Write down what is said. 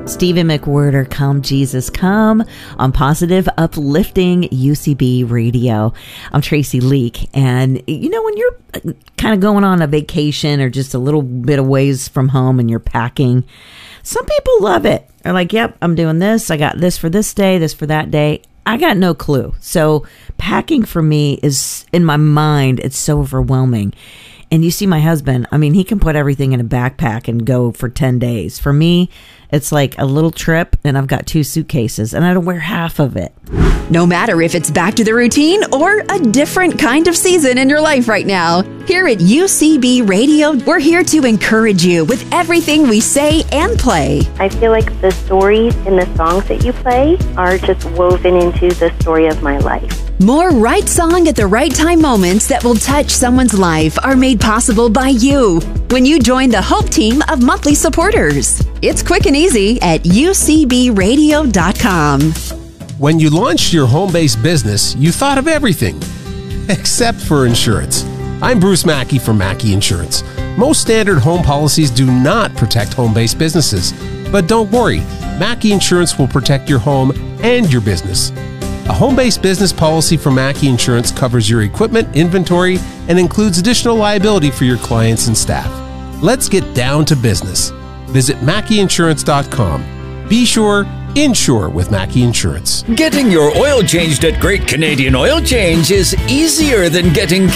Stephen McWhirter, Come Jesus Come, on Positive Uplifting UCB Radio. I'm Tracy Leak, and you know, when you're kind of going on a vacation or just a little bit of ways from home and you're packing, some people love it. They're like, yep, I'm doing this. I got this for this day, this for that day. I got no clue. So packing for me is, in my mind, it's so overwhelming. And you see my husband, I mean, he can put everything in a backpack and go for 10 days. For me, it's like a little trip, and I've got 2 suitcases, and I don't wear half of it. No matter if it's back to the routine or a different kind of season in your life right now, here at UCB Radio, we're here to encourage you with everything we say and play. I feel like the stories in the songs that you play are just woven into the story of my life. More right song at the right time moments that will touch someone's life are made possible by you when you join the Hope Team of monthly supporters. It's quick and easy at ucbradio.com. When you launched your home-based business, you thought of everything except for insurance. I'm Bruce Mackey from Mackey Insurance. Most standard home policies do not protect home-based businesses. But don't worry, Mackey Insurance will protect your home and your business. A home-based business policy from Mackey Insurance covers your equipment, inventory, and includes additional liability for your clients and staff. Let's get down to business. Visit MackeyInsurance.com. Be sure, insure with Mackey Insurance. Getting your oil changed at Great Canadian Oil Change is easier than getting